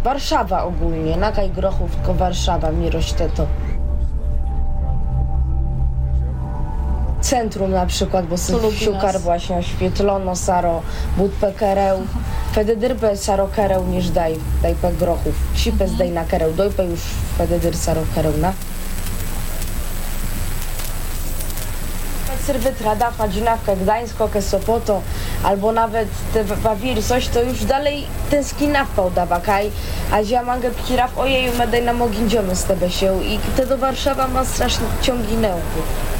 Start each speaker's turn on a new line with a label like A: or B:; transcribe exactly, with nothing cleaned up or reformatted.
A: Warszawa ogólnie, nakaj Grochów, tylko Warszawa, Mirośteto. Centrum na przykład, bo siukar właśnie oświetlono, saro, budpę kereł. Fededyr saro kereł niż daj, daj pe Grochów. Sipę zdaj na kereł, dojpę już fededyr saro kereł na. Syrwytra, Dafa, Dzinawka, Gdańsko, Sopoto, albo nawet te Wawir, coś, to już dalej ten skina wpał dawakaj, a ja mangę pkiraw, ojeju, medej na mogindziomy z tebe się i te do Warszawa ma strasznie ciąginęły.